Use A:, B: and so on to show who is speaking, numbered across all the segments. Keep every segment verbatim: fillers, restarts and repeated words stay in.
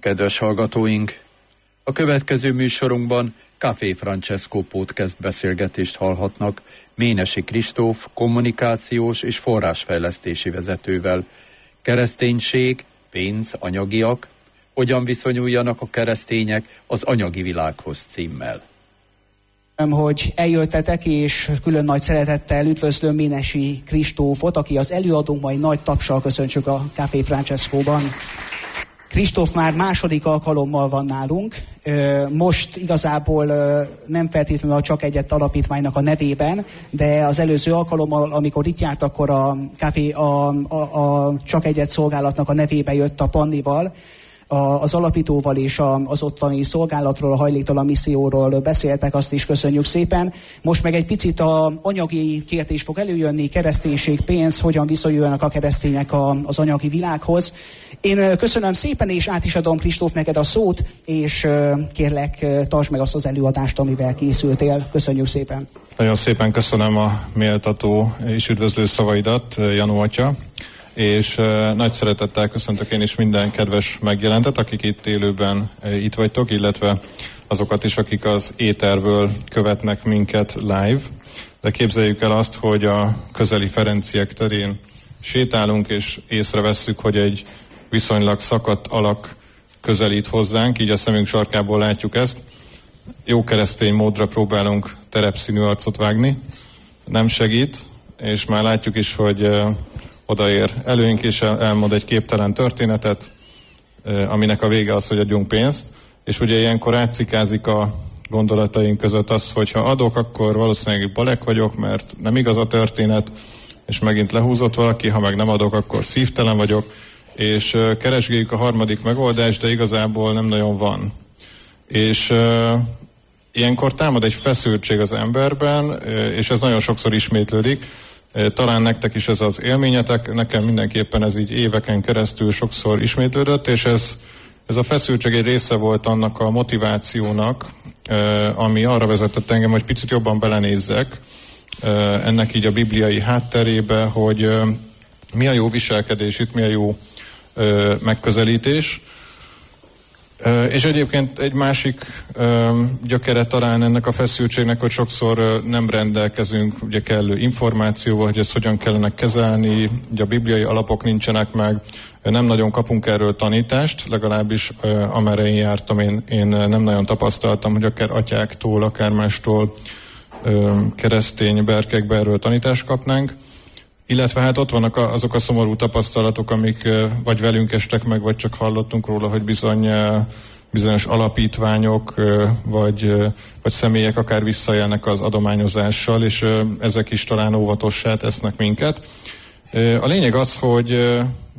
A: Kedves hallgatóink! A következő műsorunkban Café Francesco podcast beszélgetést hallhatnak Ménesi Kristóf kommunikációs és forrásfejlesztési vezetővel. Kereszténység, pénz, anyagiak, hogyan viszonyuljanak a keresztények az anyagi világhoz címmel.
B: Hogy eljöttetek, és külön nagy szeretettel üdvözlöm Ménesi Kristófot, aki az előadónk, majd nagy tapsal köszöntsük a Café Francesco-ban. Kristóf már második alkalommal van nálunk. Most igazából nem feltétlenül a Csak Egyet alapítványnak a nevében, de az előző alkalommal, amikor itt járt, akkor a, Café, a, a, a Csak Egyet szolgálatnak a nevébe jött a Pannival, az alapítóval és az ottani szolgálatról, a hajléktalan misszióról beszéltek, azt is köszönjük szépen. Most meg egy picit az anyagi kérdés fog előjönni, kereszténység, pénz, hogyan viszonyulnak a keresztények az anyagi világhoz. Én köszönöm szépen, és át is adom, Kristóf, neked a szót, és kérlek, tartsd meg azt az előadást, amivel készültél. Köszönjük szépen.
C: Nagyon szépen köszönöm a méltató és üdvözlő szavaidat, Janó atya. És uh, nagy szeretettel köszöntök én is minden kedves megjelentet, akik itt élőben uh, itt vagytok, illetve azokat is, akik az éterből követnek minket live. De képzeljük el azt, hogy a közeli Ferenciek terén sétálunk, és észrevesszük, hogy egy viszonylag szakadt alak közelít hozzánk, így a szemünk sarkából látjuk ezt. Jó keresztény módra próbálunk terepszínű arcot vágni, nem segít, és már látjuk is, hogy uh, odaér előnk, és elmond egy képtelen történetet, aminek a vége az, hogy adjunk pénzt. És ugye ilyenkor átszikázik a gondolataink között az, hogy ha adok, akkor valószínűleg balek vagyok, mert nem igaz a történet, és megint lehúzott valaki, ha meg nem adok, akkor szívtelen vagyok, és keresgéljük a harmadik megoldást, de igazából nem nagyon van. És uh, ilyenkor támad egy feszültség az emberben, és ez nagyon sokszor ismétlődik. Talán nektek is ez az élményetek, nekem mindenképpen ez így éveken keresztül sokszor ismétlődött, és ez, ez a feszültség egy része volt annak a motivációnak, ami arra vezetett engem, hogy picit jobban belenézzek ennek így a bibliai hátterébe, hogy mi a jó viselkedés itt, mi a jó megközelítés. Uh, és egyébként egy másik uh, gyökere talán ennek a feszültségnek, hogy sokszor uh, nem rendelkezünk ugye kellő információval, hogy ezt hogyan kellene kezelni, ugye a bibliai alapok nincsenek meg, uh, nem nagyon kapunk erről tanítást, legalábbis uh, amerre én jártam, én, én nem nagyon tapasztaltam, hogy akár atyáktól, akár mástól uh, keresztény berkekbe erről tanítást kapnánk. Illetve hát ott vannak a, azok a szomorú tapasztalatok, amik vagy velünk estek meg, vagy csak hallottunk róla, hogy bizony bizonyos alapítványok, vagy, vagy személyek akár visszajelnek az adományozással, és ezek is talán óvatossá tesznek minket. A lényeg az, hogy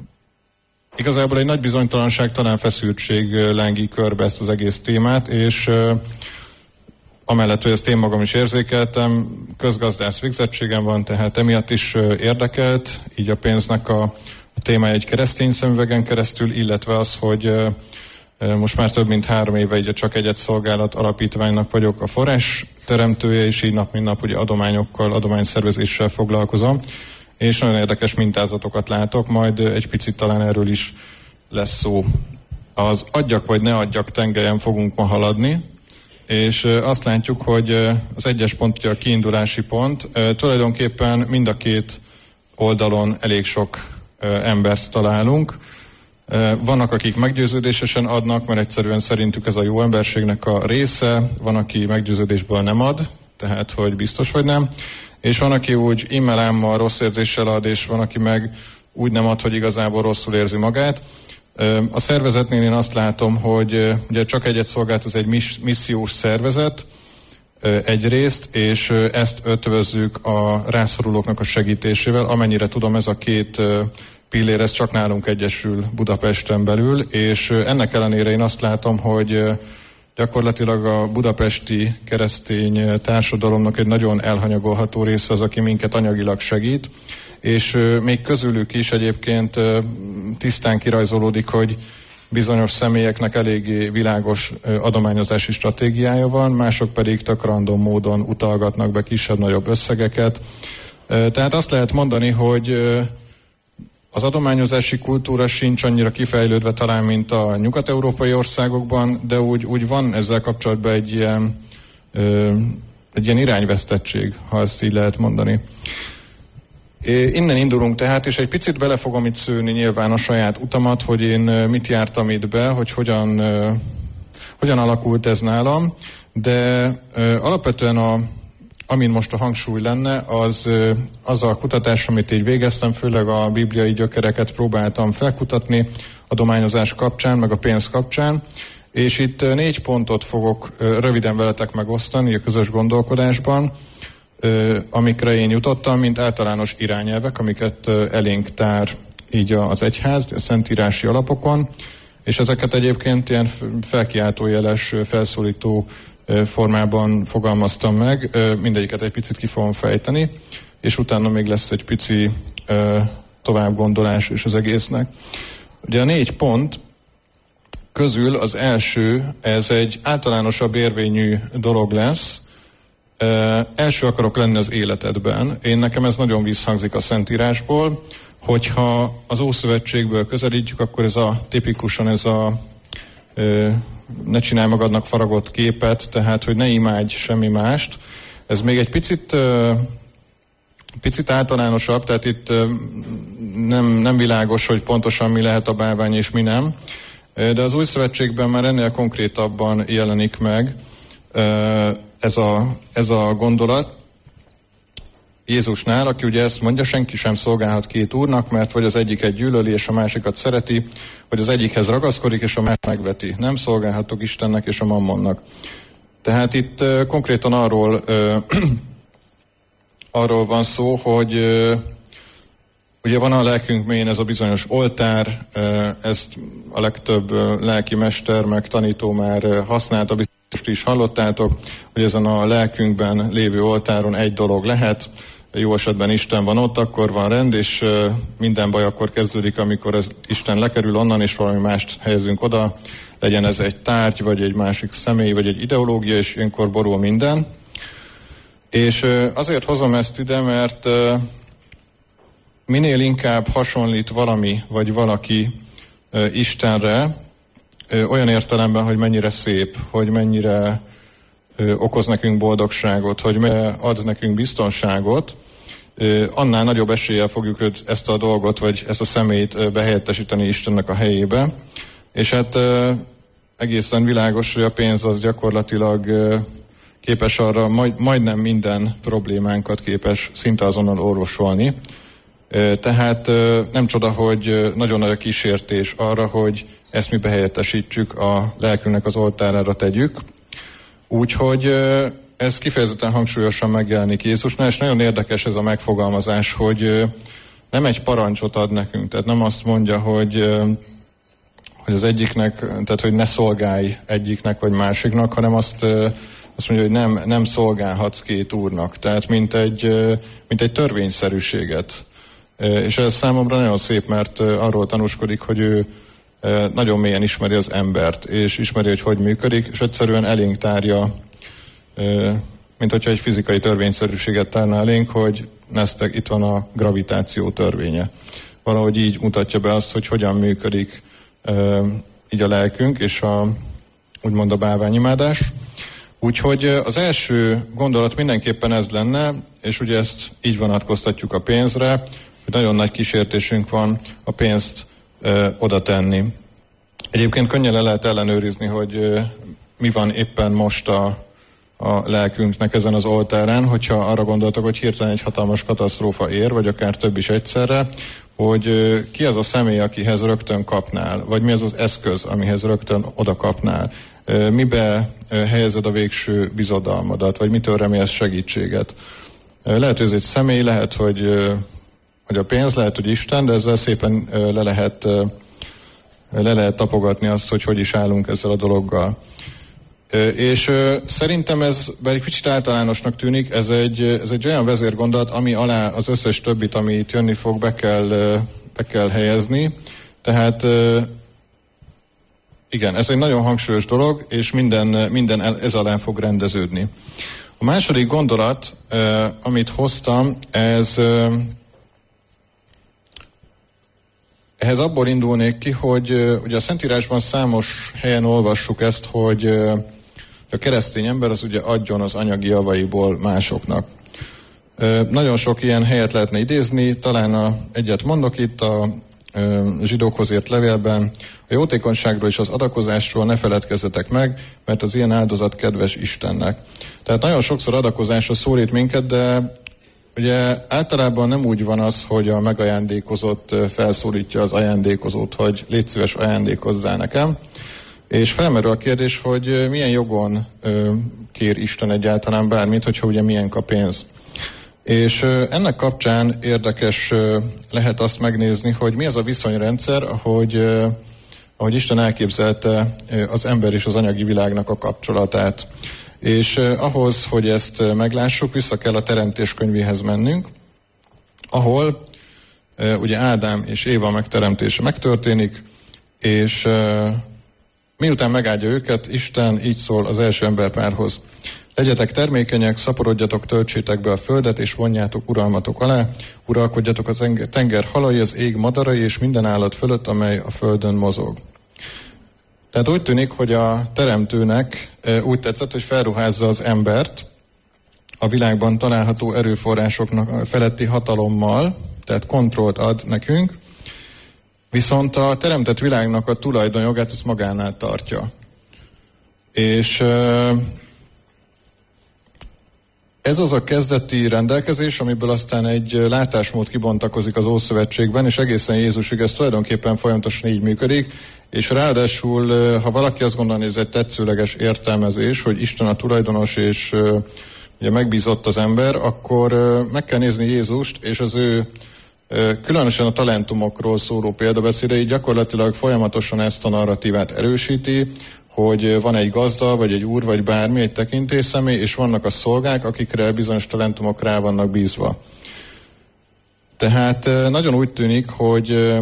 C: igazából egy nagy bizonytalanság, talán feszültség lengi körbe ezt az egész témát, és amellett, hogy ezt én magam is érzékeltem, közgazdász végzettségem van, tehát emiatt is érdekelt, így a pénznek a, a témája egy keresztény szemüvegen keresztül, illetve az, hogy most már több mint három éve így a Csak Egyet szolgálat alapítványnak vagyok a forrás teremtője, és így nap mint nap ugye adományokkal, adományszervezéssel foglalkozom, és nagyon érdekes mintázatokat látok, majd egy picit talán erről is lesz szó. Az adjak vagy ne adjak tengelyen fogunk ma haladni, és azt látjuk, hogy az egyes pont, ugye a kiindulási pont, tulajdonképpen mind a két oldalon elég sok embert találunk. Vannak, akik meggyőződésesen adnak, mert egyszerűen szerintük ez a jó emberségnek a része, van, aki meggyőződésből nem ad, tehát, hogy biztos, hogy nem, és van, aki úgy immelámmal rossz érzéssel ad, és van, aki meg úgy nem ad, hogy igazából rosszul érzi magát. A szervezetnél én azt látom, hogy ugye Csak Egyet szolgált, az egy missziós szervezet egyrészt, és ezt ötvözzük a rászorulóknak a segítésével. Amennyire tudom, ez a két pillér, ez csak nálunk egyesül Budapesten belül, és ennek ellenére én azt látom, hogy gyakorlatilag a budapesti keresztény társadalomnak egy nagyon elhanyagolható része az, aki minket anyagilag segít, és még közülük is egyébként tisztán kirajzolódik, hogy bizonyos személyeknek eléggé világos adományozási stratégiája van, mások pedig tök random módon utalgatnak be kisebb-nagyobb összegeket. Tehát azt lehet mondani, hogy Az adományozási kultúra sincs annyira kifejlődve talán, mint a nyugat-európai országokban, de úgy, úgy van ezzel kapcsolatban egy ilyen, ö, egy ilyen irányvesztettség, ha ezt így lehet mondani. É, innen indulunk tehát, és egy picit bele fogom itt szőni nyilván a saját utamat, hogy én mit jártam itt be, hogy hogyan, ö, hogyan alakult ez nálam, de ö, alapvetően a amin most a hangsúly lenne, az, az a kutatás, amit így végeztem, főleg a bibliai gyökereket próbáltam felkutatni adományozás kapcsán, meg a pénz kapcsán, és itt négy pontot fogok röviden veletek megosztani a közös gondolkodásban, amikre én jutottam, mint általános irányelvek, amiket elénk tár így az egyház, a szentírási alapokon, és ezeket egyébként ilyen felkiáltójeles, felszólító formában fogalmaztam meg, mindegyiket egy picit ki fogom fejteni, és utána még lesz egy pici tovább gondolás is az egésznek. Ugye a négy pont közül az első, ez egy általánosabb érvényű dolog lesz. Első akarok lenni az életedben. Én nekem ez nagyon visszhangzik a Szentírásból, hogyha az Ószövetségből közelítjük, akkor ez a tipikusan ez a ne csinálj magadnak faragott képet, tehát, hogy ne imádj semmi mást. Ez még egy picit, picit általánosabb, tehát itt nem, nem világos, hogy pontosan mi lehet a bálvány és mi nem, de az Új Szövetségben már ennél konkrétabban jelenik meg ez a, ez a gondolat. Jézusnál, aki ugye ezt mondja, senki sem szolgálhat két úrnak, mert vagy az egyiket gyűlöli, és a másikat szereti, vagy az egyikhez ragaszkodik, és a másik megveti. Nem szolgálhatok Istennek és a mammonnak. Tehát itt uh, konkrétan arról, uh, arról van szó, hogy uh, ugye van a lelkünk mélyén ez a bizonyos oltár, uh, ezt a legtöbb uh, lelki mester, meg tanító már uh, használta, biztos is hallottátok, hogy ezen a lelkünkben lévő oltáron egy dolog lehet, jó esetben Isten van ott, akkor van rend, és minden baj akkor kezdődik, amikor ez Isten lekerül onnan, és valami mást helyezünk oda, legyen ez egy tárgy, vagy egy másik személy, vagy egy ideológia, és ilyenkor borul minden. És azért hozom ezt ide, mert minél inkább hasonlít valami, vagy valaki Istenre, olyan értelemben, hogy mennyire szép, hogy mennyire okoz nekünk boldogságot, hogy ad nekünk biztonságot, annál nagyobb eséllyel fogjuk őt, ezt a dolgot, vagy ezt a személyt behelyettesíteni Istennek a helyébe. És hát egészen világos, hogy a pénz az gyakorlatilag képes arra, majd, majdnem minden problémánkat képes szinte azonnal orvosolni. Tehát nem csoda, hogy nagyon nagy a kísértés arra, hogy ezt mi behelyettesítsük, a lelkünknek az oltárára tegyük. Úgyhogy ez kifejezetten hangsúlyosan megjelenik Jézusnál, és nagyon érdekes ez a megfogalmazás, hogy nem egy parancsot ad nekünk, tehát nem azt mondja, hogy, hogy az egyiknek, tehát hogy ne szolgálj egyiknek vagy másiknak, hanem azt, azt mondja, hogy nem, nem szolgálhatsz két úrnak, tehát mint egy, mint egy törvényszerűséget. És ez számomra nagyon szép, mert arról tanúskodik, hogy ő nagyon mélyen ismeri az embert, és ismeri, hogy hogy működik, és egyszerűen elénk tárja, mint hogyha egy fizikai törvényszerűséget tárna elénk, hogy neztek, itt van a gravitáció törvénye. Valahogy így mutatja be azt, hogy hogyan működik így a lelkünk, és a, úgymond a bálványimádás. Úgyhogy az első gondolat mindenképpen ez lenne, és ugye ezt így vonatkoztatjuk a pénzre, hogy nagyon nagy kísértésünk van a pénzt ö, oda tenni. Egyébként könnyen le lehet ellenőrizni, hogy ö, mi van éppen most a, a lelkünknek ezen az oltárán, hogyha arra gondoltak, hogy hirtelen egy hatalmas katasztrófa ér, vagy akár több is egyszerre, hogy ö, ki az a személy, akihez rögtön kapnál, vagy mi az az eszköz, amihez rögtön oda kapnál. Ö, mibe ö, helyezed a végső bizodalmadat, vagy mitől remélsz segítséget. Ö, lehet, hogy ez egy személy, lehet, hogy ö, hogy a pénz, lehet, hogy Isten, de ezzel szépen le lehet, le lehet tapogatni azt, hogy hogy is állunk ezzel a dologgal. És szerintem ez, bár egy kicsit általánosnak tűnik, ez egy, ez egy olyan vezérgondolat, ami alá az összes többit, ami itt jönni fog, be kell, be kell helyezni. Tehát igen, ez egy nagyon hangsúlyos dolog, és minden, minden ez alá fog rendeződni. A második gondolat, amit hoztam, ez Ehhez abból indulnék ki, hogy ugye a Szentírásban számos helyen olvassuk ezt, hogy a keresztény ember az ugye adjon az anyagi javaiból másoknak. Nagyon sok ilyen helyet lehetne idézni, talán a, egyet mondok itt a zsidókhoz írt levélben: a jótékonyságról és az adakozásról ne feledkezzetek meg, mert az ilyen áldozat kedves Istennek. Tehát nagyon sokszor adakozásra szólít minket, de ugye általában nem úgy van az, hogy a megajándékozott felszólítja az ajándékozót, hogy légy szíves, ajándékozzál nekem. És felmerül a kérdés, hogy milyen jogon kér Isten egyáltalán bármit, hogyha ugye milyen a pénz. És ennek kapcsán érdekes lehet azt megnézni, hogy mi az a viszonyrendszer, ahogy, ahogy Isten elképzelte az ember és az anyagi világnak a kapcsolatát. És ahhoz, hogy ezt meglássuk, vissza kell a Teremtés könyvéhez mennünk, ahol ugye Ádám és Éva megteremtése megtörténik, és miután megáldja őket, Isten így szól az első emberpárhoz: legyetek termékenyek, szaporodjatok, töltsétek be a földet, és vonjátok uralmatok alá, uralkodjatok a tenger halai, az ég madarai, és minden állat fölött, amely a földön mozog. Tehát úgy tűnik, hogy a teremtőnek úgy tetszett, hogy felruházza az embert a világban található erőforrásoknak feletti hatalommal, tehát kontrollt ad nekünk, viszont a teremtett világnak a tulajdonjogát ezt magánál tartja. És ez az a kezdeti rendelkezés, amiből aztán egy látásmód kibontakozik az Ószövetségben, és egészen Jézusig ez tulajdonképpen folyamatosan így működik, és ráadásul, ha valaki azt gondolja, hogy ez egy tetszőleges értelmezés, hogy Isten a tulajdonos, és ugye megbízott az ember, akkor meg kell nézni Jézust, és az ő különösen a talentumokról szóló példabeszédei gyakorlatilag folyamatosan ezt a narratívát erősíti, hogy van egy gazda, vagy egy úr, vagy bármi, egy tekintélyszemély, és vannak a szolgák, akikre bizonyos talentumok rá vannak bízva. Tehát nagyon úgy tűnik, hogy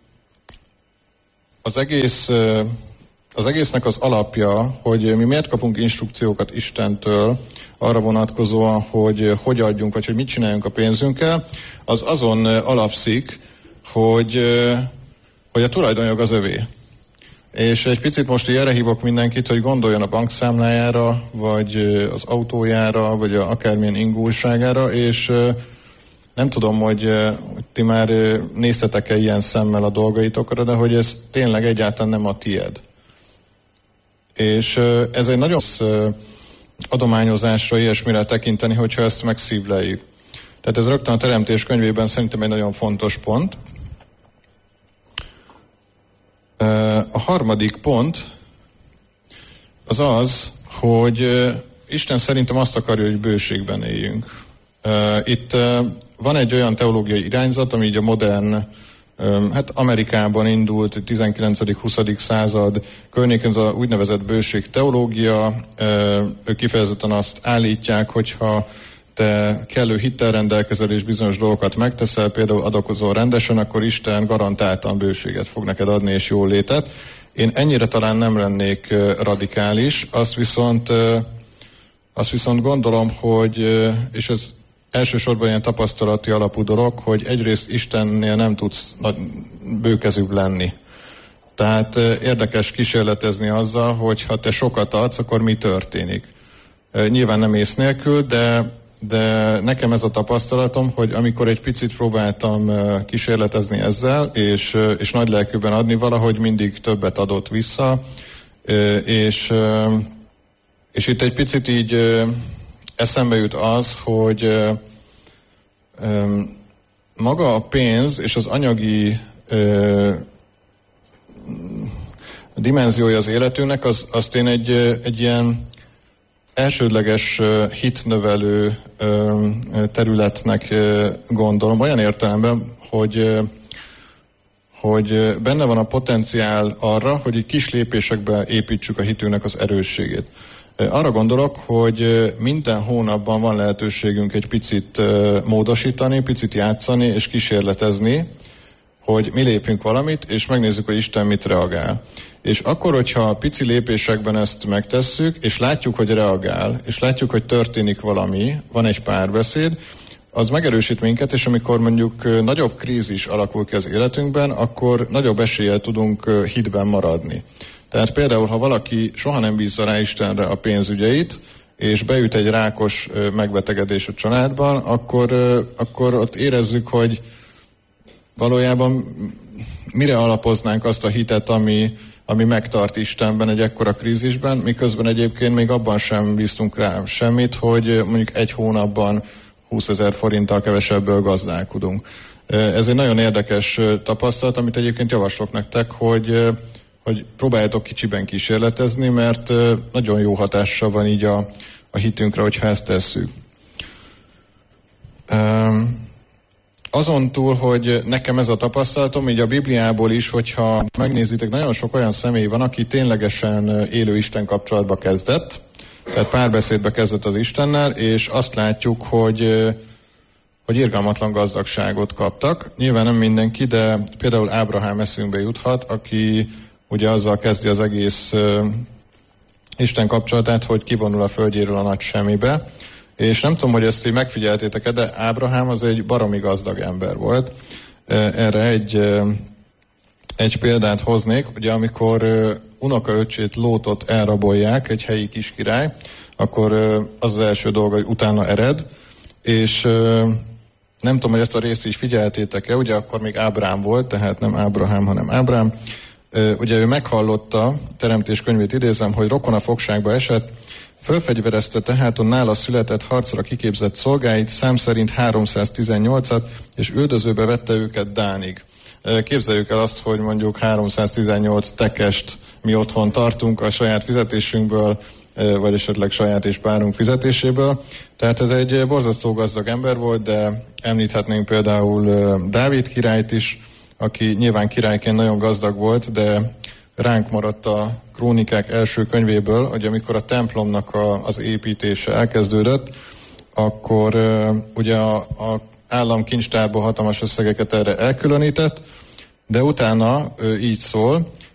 C: az egész, az egésznek az alapja, hogy mi miért kapunk instrukciókat Istentől arra vonatkozóan, hogy hogy adjunk, vagy hogy mit csináljunk a pénzünkkel, az azon alapszik, hogy, hogy a tulajdonjog az övé. És egy picit most erre hívok mindenkit, hogy gondoljon a bankszámlájára, vagy az autójára, vagy a akármilyen ingúságára, és nem tudom, hogy, hogy ti már néztetek-e ilyen szemmel a dolgaitokra, de hogy ez tényleg egyáltalán nem a tied. És ez egy nagyon adományozásra, ilyesmire tekinteni, hogyha ezt megszívleljük. Tehát ez rögtön a Teremtés könyvében szerintem egy nagyon fontos pont. A harmadik pont az az, hogy Isten szerintem azt akarja, hogy bőségben éljünk. Itt van egy olyan teológiai irányzat, ami így a modern, hát Amerikában indult, tizenkilencedik-huszadik század környékén, az a úgynevezett bőség teológia. Ők kifejezetten azt állítják, hogyha te kellő hittel rendelkezel és bizonyos dolgokat megteszel, például adakozol rendesen, akkor Isten garantáltan bőséget fog neked adni és jól létet. Én ennyire talán nem lennék radikális, azt viszont, azt viszont gondolom, hogy, és ez elsősorban ilyen tapasztalati alapú dolog, hogy egyrészt Istennél nem tudsz bőkezűbb lenni. Tehát érdekes kísérletezni azzal, hogy ha te sokat adsz, akkor mi történik. Nyilván nem ész nélkül, de de nekem ez a tapasztalatom, hogy amikor egy picit próbáltam kísérletezni ezzel, és, és nagy lelkűben adni, valahogy mindig többet adott vissza, és, és itt egy picit így eszembe jut az, hogy maga a pénz és az anyagi dimenziója az életünknek, az, azt én egy, egy ilyen elsődleges hitnövelő területnek gondolom, olyan értelemben, hogy, hogy benne van a potenciál arra, hogy egy kis lépésekbe építsük a hitünknek az erősségét. Arra gondolok, hogy minden hónapban van lehetőségünk egy picit módosítani, picit játszani és kísérletezni, hogy mi lépünk valamit, és megnézzük, hogy Isten mit reagál. És akkor, hogyha pici lépésekben ezt megtesszük, és látjuk, hogy reagál, és látjuk, hogy történik valami, van egy párbeszéd, az megerősít minket, és amikor mondjuk nagyobb krízis alakul ki az életünkben, akkor nagyobb eséllyel tudunk hitben maradni. Tehát például, ha valaki soha nem bízza rá Istenre a pénzügyeit, és beüt egy rákos megbetegedés a családban, akkor, akkor ott érezzük, hogy valójában mire alapoznánk azt a hitet, ami, ami megtart Istenben egy ekkora krízisben, miközben egyébként még abban sem bíztunk rá semmit, hogy mondjuk egy hónapban húszezer forinttal kevesebből gazdálkodunk. Ez egy nagyon érdekes tapasztalat, amit egyébként javaslok nektek, hogy, hogy próbáljátok kicsiben kísérletezni, mert nagyon jó hatással van így a, a hitünkre, hogyha ezt tesszük. Azon túl, hogy nekem ez a tapasztalatom, így a Bibliából is, hogyha megnézitek, nagyon sok olyan személy van, aki ténylegesen élő Isten kapcsolatba kezdett, tehát párbeszédbe kezdett az Istennel, és azt látjuk, hogy, hogy irgalmatlan gazdagságot kaptak. Nyilván nem mindenki, de például Ábrahám eszünkbe juthat, aki ugye azzal kezdi az egész uh, Isten kapcsolatát, hogy kivonul a földjéről a nagy semmibe. És nem tudom, hogy ezt így megfigyeltétek-e, de Ábrahám az egy baromi gazdag ember volt. Erre egy, egy példát hoznék, ugye amikor unokaöccsét Lótot elrabolják, egy helyi kiskirály, akkor az az első dolga, hogy utána ered, és nem tudom, hogy ezt a részt így figyeltétek-e, ugye akkor még Ábrám volt, tehát nem Ábrahám, hanem Ábrám. Ugye ő meghallotta, Teremtés könyvét idézem, hogy rokona fogságba esett, fölfegyverezte tehát a nála született harcra kiképzett szolgáit, szám szerint háromszáztizennyolcat, és üldözőbe vette őket Dánig. Képzeljük el azt, hogy mondjuk háromszáztizennyolc tekest mi otthon tartunk a saját fizetésünkből, vagy esetleg saját és párunk fizetéséből. Tehát ez egy borzasztó gazdag ember volt, de említhetnénk például Dávid királyt is, aki nyilván királyként nagyon gazdag volt, de ránk maradt a Krónikák első könyvéből, hogy amikor a templomnak a, az építése elkezdődött, akkor uh, ugye a, a állam kincstárból hatalmas összegeket erre elkülönített, de utána uh, így szól,